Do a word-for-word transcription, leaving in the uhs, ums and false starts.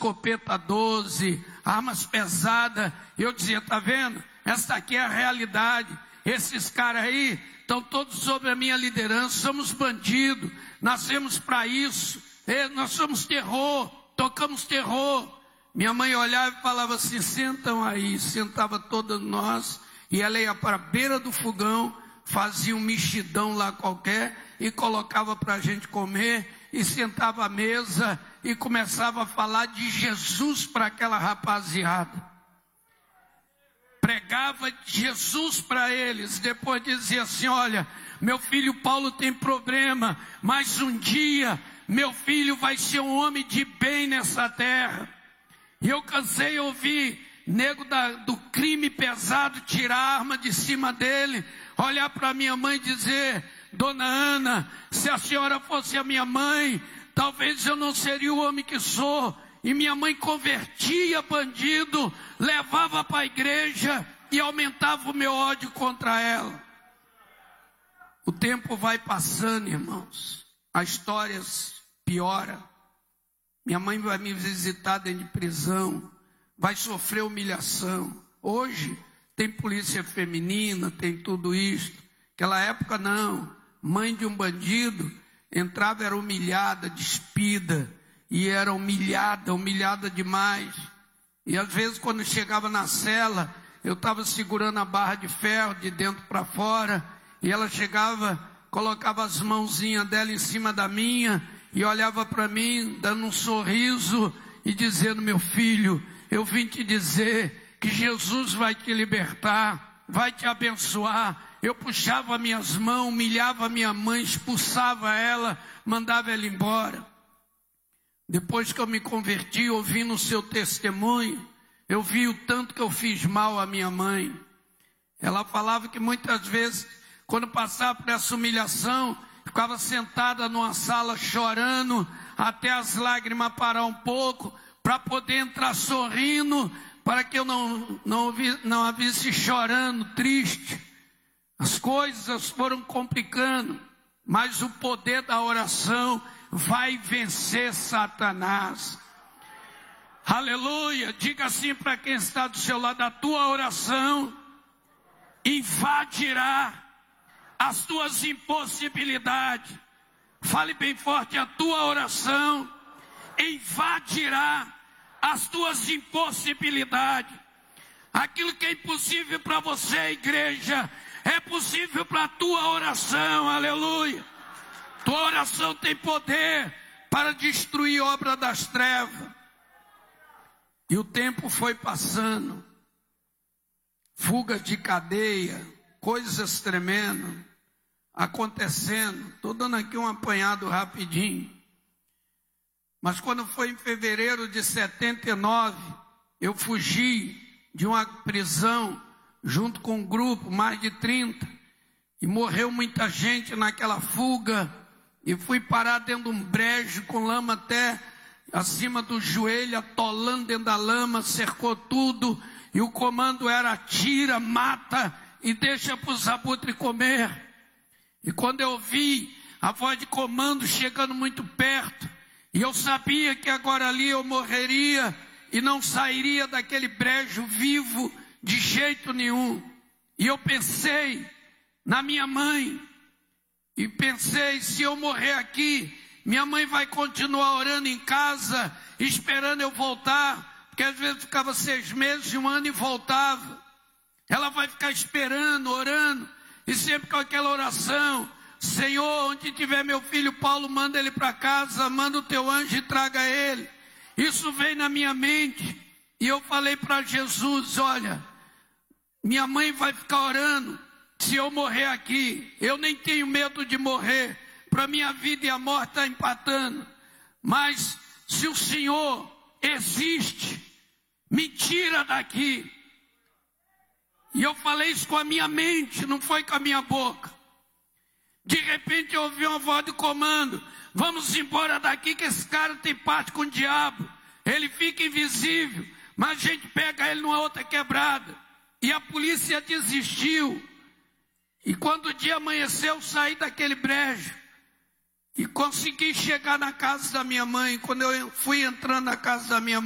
escopeta doze, armas pesadas. Eu dizia, tá vendo? Essa aqui é a realidade. Esses caras aí estão todos sob a minha liderança. Somos bandidos, nascemos para isso. Nós somos terror, tocamos terror. Minha mãe olhava e falava assim, sentam aí. Sentava todas nós e ela ia para a beira do fogão, fazia um mexidão lá qualquer e colocava para a gente comer e sentava à mesa e começava a falar de Jesus para aquela rapaziada. Pregava Jesus para eles, depois dizia assim, olha, meu filho Paulo tem problema, mas um dia meu filho vai ser um homem de bem nessa terra. E eu cansei de ouvir nego da, do crime pesado tirar a arma de cima dele, olhar para minha mãe e dizer, dona Ana, se a senhora fosse a minha mãe, talvez eu não seria o homem que sou. E minha mãe convertia bandido, levava para a igreja e aumentava o meu ódio contra ela. O tempo vai passando, irmãos. A história piora. Minha mãe vai me visitar dentro de prisão, vai sofrer humilhação. Hoje tem polícia feminina, tem tudo isso. Naquela época não. Mãe de um bandido entrava, era humilhada, despida. E era humilhada, humilhada demais. E às vezes quando chegava na cela, eu estava segurando a barra de ferro de dentro para fora. E ela chegava, colocava as mãozinhas dela em cima da minha. E olhava para mim, dando um sorriso e dizendo, meu filho, eu vim te dizer que Jesus vai te libertar, vai te abençoar. Eu puxava minhas mãos, humilhava minha mãe, expulsava ela, mandava ela embora. Depois que eu me converti, ouvindo o seu testemunho, eu vi o tanto que eu fiz mal à minha mãe. Ela falava que muitas vezes, quando passava por essa humilhação, ficava sentada numa sala chorando, até as lágrimas parar um pouco, para poder entrar sorrindo, para que eu não, não, não a visse chorando, triste. As coisas foram complicando, mas o poder da oração vai vencer Satanás. Aleluia. Diga assim para quem está do seu lado, a tua oração invadirá as tuas impossibilidades. Fale bem forte, a tua oração invadirá as tuas impossibilidades. Aquilo que é impossível para você, igreja, é possível para a tua oração. Aleluia. Tua oração tem poder para destruir a obra das trevas. E o tempo foi passando. Fugas de cadeia, coisas tremendas acontecendo. Estou dando aqui um apanhado rapidinho. Mas quando foi em fevereiro de setenta e nove, eu fugi de uma prisão junto com um grupo, mais de trinta. E morreu muita gente naquela fuga. E fui parar dentro de um brejo com lama até acima do joelho, atolando dentro da lama, cercou tudo. E o comando era atira, mata e deixa para os abutres comer. E quando eu vi a voz de comando chegando muito perto, e eu sabia que agora ali eu morreria e não sairia daquele brejo vivo de jeito nenhum. E eu pensei na minha mãe. E pensei, se eu morrer aqui, minha mãe vai continuar orando em casa, esperando eu voltar, porque às vezes ficava seis meses, um ano e voltava. Ela vai ficar esperando, orando, e sempre com aquela oração, Senhor, onde tiver meu filho Paulo, manda ele para casa, manda o teu anjo e traga ele. Isso veio na minha mente, e eu falei para Jesus, olha, minha mãe vai ficar orando, se eu morrer aqui, eu nem tenho medo de morrer, para minha vida e a morte está empatando, mas se o Senhor existe, me tira daqui. E eu falei isso com a minha mente, não foi com a minha boca. De repente eu ouvi uma voz de comando, vamos embora daqui que esse cara tem parte com o diabo, ele fica invisível, mas a gente pega ele numa outra quebrada. E a polícia desistiu. E quando o dia amanheceu, eu saí daquele brejo e consegui chegar na casa da minha mãe. Quando eu fui entrando na casa da minha mãe,